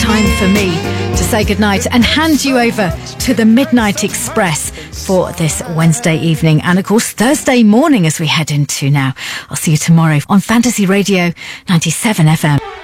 time for me to say goodnight and hand you over to the Midnight Express for this Wednesday evening and, of course, Thursday morning as we head into now. I'll see you tomorrow on Fantasy Radio 97 FM.